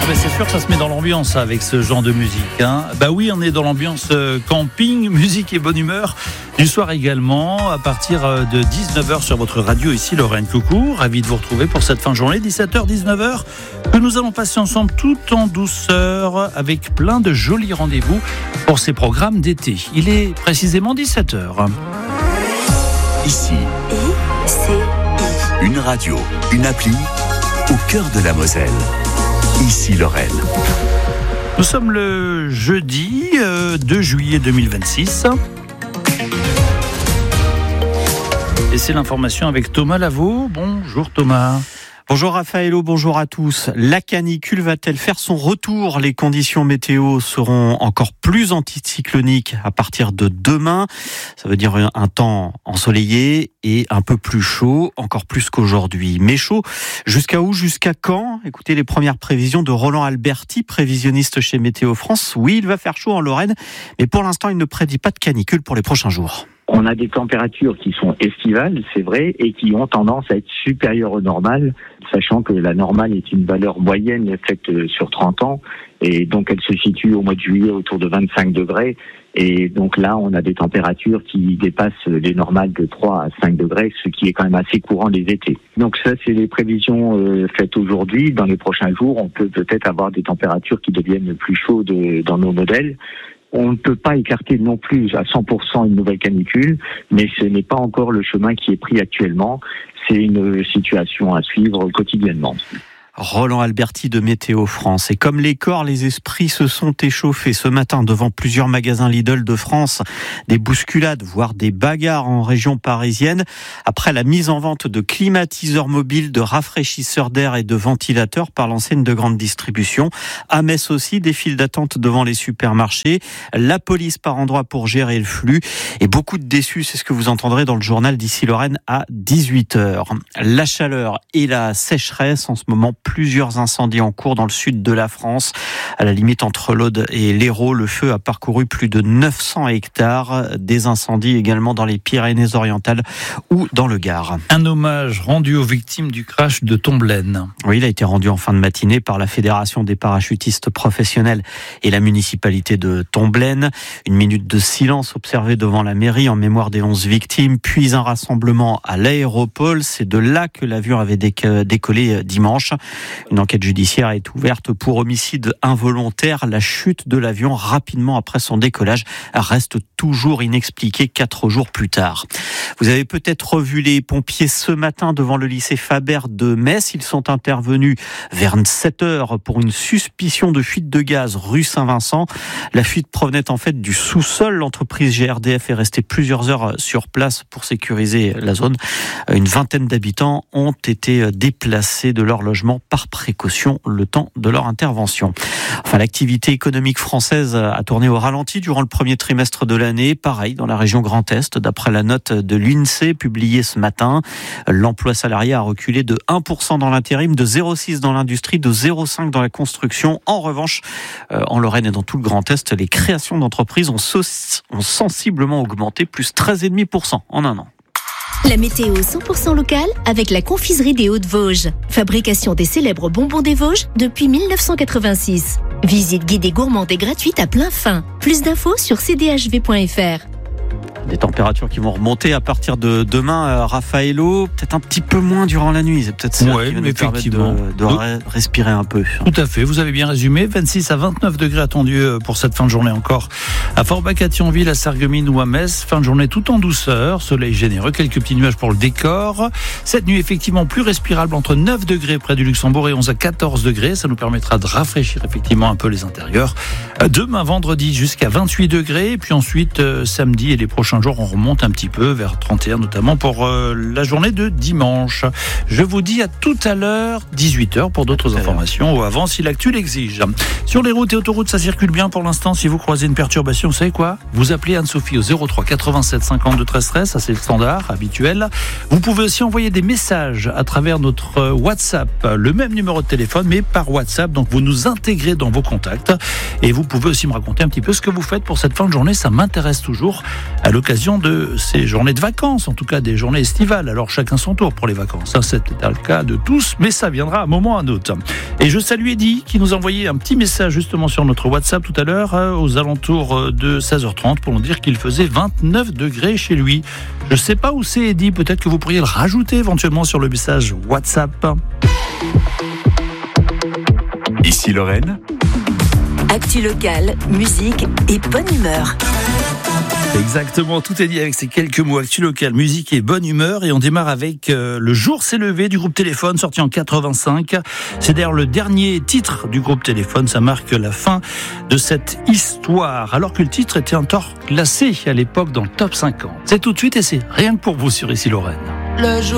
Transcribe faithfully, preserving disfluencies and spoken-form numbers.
mais c'est sûr que ça se met dans l'ambiance avec ce genre de musique. Hein. Bah oui, on est dans l'ambiance euh, camping, musique et bonne humeur. Du soir également, à partir de dix-neuf heures sur votre radio ici, Lorraine. Coucou, ravi de vous retrouver pour cette fin de journée, dix-sept heures, dix-neuf heures, que nous allons passer ensemble tout en douceur avec plein de jolis rendez-vous pour ces programmes d'été. Il est précisément dix-sept heures. Ici, I C I. Une radio, une appli au cœur de la Moselle. Ici Lorraine. Nous sommes le jeudi euh, deux juillet deux mille vingt-six. Et c'est l'information avec Thomas Lavaux. Bonjour Thomas. Bonjour Raphaël, bonjour à tous. La canicule va-t-elle faire son retour ? Les conditions météo seront encore plus anticycloniques à partir de demain. Ça veut dire un temps ensoleillé et un peu plus chaud, encore plus qu'aujourd'hui. Mais chaud, jusqu'à où ? Jusqu'à quand ? Écoutez les premières prévisions de Roland Alberti, prévisionniste chez Météo France. Oui, il va faire chaud en Lorraine, mais pour l'instant, il ne prédit pas de canicule pour les prochains jours. On a des températures qui sont estivales, c'est vrai, et qui ont tendance à être supérieures au normal, sachant que la normale est une valeur moyenne faite sur trente ans, et donc elle se situe au mois de juillet autour de vingt-cinq degrés, et donc là on a des températures qui dépassent les normales de trois à cinq degrés, ce qui est quand même assez courant les étés. Donc ça c'est les prévisions euh, faites aujourd'hui. Dans les prochains jours, on peut peut-être avoir des températures qui deviennent plus chaudes dans nos modèles. On ne peut pas écarter non plus à cent pour cent une nouvelle canicule, mais ce n'est pas encore le chemin qui est pris actuellement. C'est une situation à suivre quotidiennement. Roland Alberti de Météo France. Et comme les corps, les esprits se sont échauffés ce matin devant plusieurs magasins Lidl de France. Des bousculades, voire des bagarres en région parisienne. Après la mise en vente de climatiseurs mobiles, de rafraîchisseurs d'air et de ventilateurs par l'enseigne de grande distribution. À Metz aussi, des files d'attente devant les supermarchés. La police par endroits pour gérer le flux. Et beaucoup de déçus, c'est ce que vous entendrez dans le journal d'Ici Lorraine à dix-huit heures. La chaleur et la sécheresse en ce moment. Plusieurs incendies en cours dans le sud de la France. À la limite entre l'Aude et l'Hérault, le feu a parcouru plus de neuf cents hectares. Des incendies également dans les Pyrénées-Orientales ou dans le Gard. Un hommage rendu aux victimes du crash de Tomblaine. Oui, il a été rendu en fin de matinée par la Fédération des parachutistes professionnels et la municipalité de Tomblaine. Une minute de silence observée devant la mairie en mémoire des onze victimes, puis un rassemblement à l'aéropole. C'est de là que l'avion avait décollé dimanche. Une enquête judiciaire est ouverte pour homicide involontaire. La chute de l'avion rapidement après son décollage reste toujours inexpliquée quatre jours plus tard. Vous avez peut-être vu les pompiers ce matin devant le lycée Faber de Metz. Ils sont intervenus vers sept heures pour une suspicion de fuite de gaz rue Saint-Vincent. La fuite provenait en fait du sous-sol. L'entreprise G R D F est restée plusieurs heures sur place pour sécuriser la zone. Une vingtaine d'habitants ont été déplacés de leur logement par précaution le temps de leur intervention. Enfin, l'activité économique française a tourné au ralenti durant le premier trimestre de l'année. Pareil dans la région Grand Est, d'après la note de l'INSEE publiée ce matin. L'emploi salarié a reculé de un pour cent dans l'intérim, de zéro virgule six pour cent dans l'industrie, de zéro virgule cinq pour cent dans la construction. En revanche, en Lorraine et dans tout le Grand Est, les créations d'entreprises ont, so- ont sensiblement augmenté, plus treize virgule cinq pour cent en un an. La météo cent pour cent locale avec la confiserie des Hauts-de-Vosges. Fabrication des célèbres bonbons des Vosges depuis dix-neuf cent quatre-vingt-six. Visite guidée gourmande et gratuite à plein fin. Plus d'infos sur c d h v point f r. Des températures qui vont remonter à partir de demain, euh, Raphaëlo, peut-être un petit peu moins durant la nuit. C'est peut-être ça ouais, qui va nous permettre de, de re- respirer un peu. Tout à fait, vous avez bien résumé. vingt-six à vingt-neuf degrés attendus pour cette fin de journée encore. À Forbach, à Thionville, à Sarreguemines ou à Metz, fin de journée tout en douceur, soleil généreux, quelques petits nuages pour le décor. Cette nuit effectivement plus respirable entre neuf degrés près du Luxembourg et onze à quatorze degrés. Ça nous permettra de rafraîchir effectivement un peu les intérieurs. Demain vendredi jusqu'à vingt-huit degrés. Et puis ensuite euh, samedi et les prochains jours on remonte un petit peu vers trente et un notamment pour euh, la journée de dimanche. Je vous dis à tout à l'heure, dix-huit heures pour d'autres informations ou avant si l'actu l'exige. Sur les routes et autoroutes ça circule bien pour l'instant. Si vous croisez une perturbation, vous savez quoi ? Vous appelez Anne-Sophie au zéro trois quatre-vingt-sept cinquante-deux treize treize, ça c'est le standard habituel. Vous pouvez aussi envoyer des messages à travers notre WhatsApp, le même numéro de téléphone mais par WhatsApp, donc vous nous intégrez dans vos contacts et vous pouvez aussi me raconter un petit peu ce que vous faites pour cette fin de journée, ça m'intéresse toujours. Allô l'occasion de ces journées de vacances, en tout cas des journées estivales. Alors chacun son tour pour les vacances, hein, c'est le cas de tous, mais ça viendra à un moment ou à un autre. Et je salue Eddy qui nous a envoyé un petit message justement sur notre WhatsApp tout à l'heure, hein, aux alentours de seize heures trente, pour nous dire qu'il faisait vingt-neuf degrés chez lui. Je ne sais pas où c'est Eddy, peut-être que vous pourriez le rajouter éventuellement sur le message WhatsApp. Ici Lorraine. Actu locale, musique et bonne humeur. Exactement, tout est dit avec ces quelques mots. Actu locale, musique et bonne humeur. Et on démarre avec euh, Le Jour s'est levé du groupe Téléphone, sorti en quatre-vingt-cinq. C'est d'ailleurs le dernier titre du groupe Téléphone. Ça marque la fin de cette histoire, alors que le titre était encore classé à l'époque dans le top cinquante. C'est tout de suite et c'est rien que pour vous sur Ici Lorraine. Le jour